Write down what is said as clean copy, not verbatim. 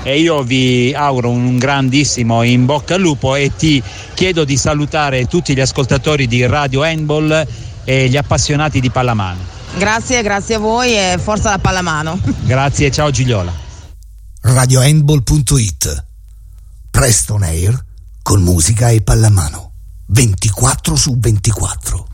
e io vi auguro un grandissimo in bocca al lupo e ti chiedo di salutare tutti gli ascoltatori di Radio Handball e gli appassionati di pallamano. Grazie a voi e forza la pallamano. Grazie, ciao Gigliola. RadioHandball.it, presto on air con musica e pallamano 24/24.